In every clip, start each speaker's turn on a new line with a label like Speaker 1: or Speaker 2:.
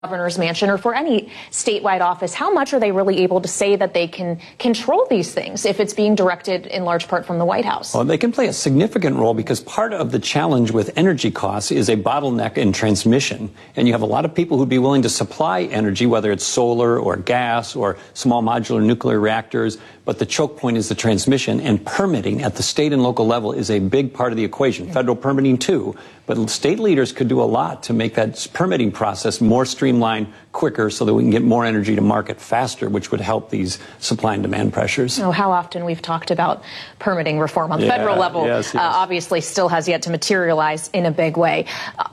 Speaker 1: governor's mansion or for any statewide office, how much are they really able to say that they can control these things if it's being directed in large part from the White House?
Speaker 2: Well, they can play a significant role because part of the challenge with energy costs is a bottleneck in transmission. And you have a lot of people who'd be willing to supply energy, whether it's solar or gas or small modular nuclear reactors. But the choke point is the transmission, and permitting at the state and local level is a big part of the equation. Federal permitting too, but state leaders could do a lot to make that permitting process more streamlined, quicker, so that we can get more energy to market faster, which would help these supply and demand pressures.
Speaker 1: Oh, how often we've talked about permitting reform on the federal level, obviously still has yet to materialize in a big way.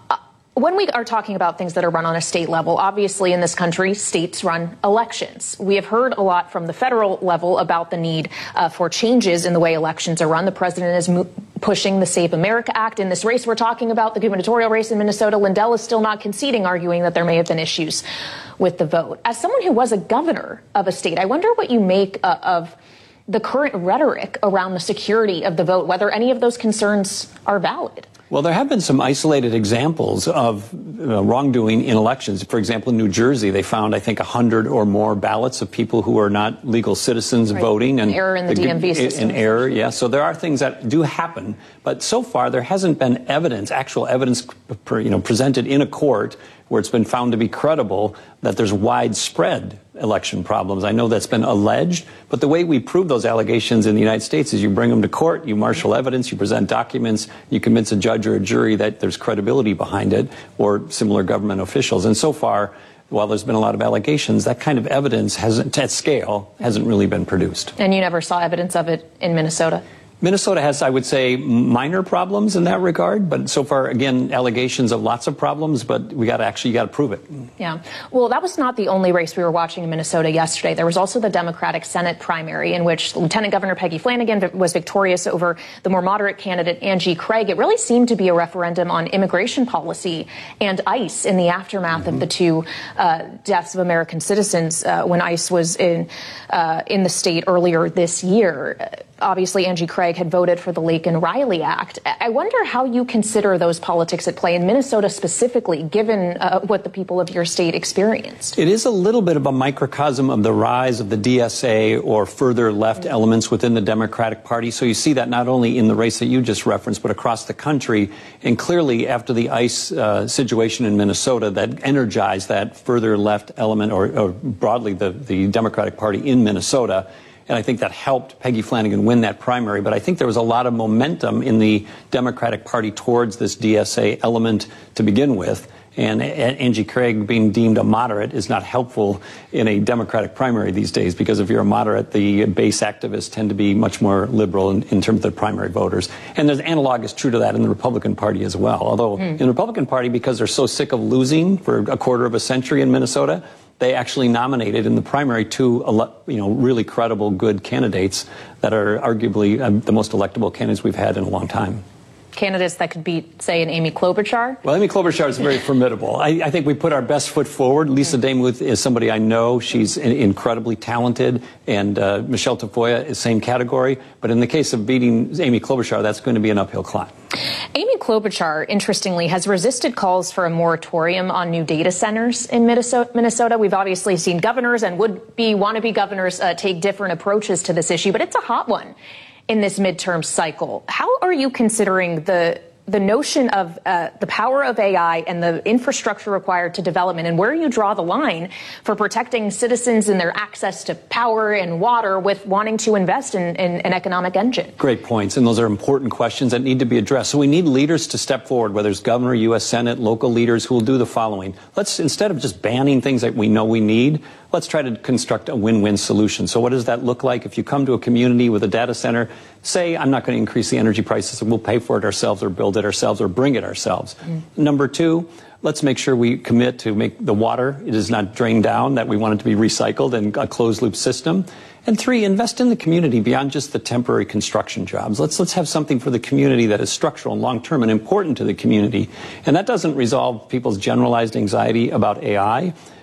Speaker 1: When we are talking about things that are run on a state level, obviously in this country, states run elections. We have heard a lot from the federal level about the need for changes in the way elections are run. The president is pushing the Save America Act. In this race we're talking about, the gubernatorial race in Minnesota, Lindell is still not conceding, arguing that there may have been issues with the vote. As someone who was a governor of a state, I wonder what you make of the current rhetoric around the security of the vote, whether any of those concerns are valid.
Speaker 2: Well, there have been some isolated examples of wrongdoing in elections. For example, in New Jersey, they found, I think, 100 or more ballots of people who are not legal citizens voting.
Speaker 1: And error in the DMV system.
Speaker 2: An error, yeah. So there are things that do happen. But so far, there hasn't been evidence, actual evidence, presented in a court where it's been found to be credible that there's widespread election problems. I know that's been alleged, but the way we prove those allegations in the United States is you bring them to court, you marshal evidence, you present documents, you convince a judge or a jury that there's credibility behind it, or similar government officials. And so far, while there's been a lot of allegations, that kind of evidence at scale hasn't really been produced.
Speaker 1: And you never saw evidence of it in Minnesota?
Speaker 2: Minnesota has, I would say, minor problems in that regard, but so far, again, allegations of lots of problems, but you got to prove it.
Speaker 1: Yeah. Well, that was not the only race we were watching in Minnesota yesterday. There was also the Democratic Senate primary in which Lieutenant Governor Peggy Flanagan was victorious over the more moderate candidate Angie Craig. It really seemed to be a referendum on immigration policy and ICE in the aftermath of the two deaths of American citizens when ICE was in the state earlier this year. Obviously, Angie Craig had voted for the Laken Riley Act. I wonder how you consider those politics at play in Minnesota specifically, given what the people of your state experienced.
Speaker 2: It is a little bit of a microcosm of the rise of the DSA or further left elements within the Democratic Party. So you see that not only in the race that you just referenced, but across the country. And clearly, after the ICE situation in Minnesota, that energized that further left element, or broadly the Democratic Party in Minnesota. And I think that helped Peggy Flanagan win that primary. But I think there was a lot of momentum in the Democratic Party towards this DSA element to begin with. And Angie Craig being deemed a moderate is not helpful in a Democratic primary these days, because if you're a moderate, the base activists tend to be much more liberal in terms of their primary voters. And there's analog is true to that in the Republican Party as well. Although in the Republican Party, because they're so sick of losing for a quarter of a century in Minnesota, they actually nominated in the primary two, really credible, good candidates that are arguably the most electable candidates we've had in a long time.
Speaker 1: Candidates that could beat, say, an Amy Klobuchar?
Speaker 2: Well, Amy Klobuchar is very formidable. I think we put our best foot forward. Lisa Demuth is somebody I know. She's incredibly talented. And Michelle Tafoya is same category. But in the case of beating Amy Klobuchar, that's going to be an uphill climb.
Speaker 1: Amy Klobuchar, interestingly, has resisted calls for a moratorium on new data centers in Minnesota. We've obviously seen governors and would-be, wannabe governors take different approaches to this issue, but it's a hot one in this midterm cycle. How are you considering the notion of the power of AI and the infrastructure required to development, and where you draw the line for protecting citizens and their access to power and water with wanting to invest in an economic engine?
Speaker 2: Great points, and those are important questions that need to be addressed. So we need leaders to step forward, whether it's governor, U.S. Senate, local leaders, who will do the following. Let's, instead of just banning things that we know we need, let's try to construct a win-win solution. So what does that look like? If you come to a community with a data center, say, I'm not going to increase the energy prices, and we'll pay for it ourselves or build it ourselves or bring it ourselves. Number two, let's make sure we commit to make the water, it is not drained down, that we want it to be recycled and a closed-loop system. And three, invest in the community beyond just the temporary construction jobs. Let's have something for the community that is structural and long-term and important to the community. And that doesn't resolve people's generalized anxiety about AI.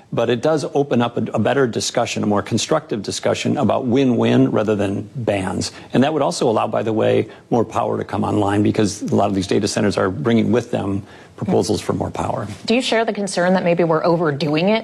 Speaker 2: but it does open up a better discussion, a more constructive discussion about win-win rather than bans. And that would also allow, by the way, more power to come online, because a lot of these data centers are bringing with them proposals for more power.
Speaker 1: Do you share the concern that maybe we're overdoing it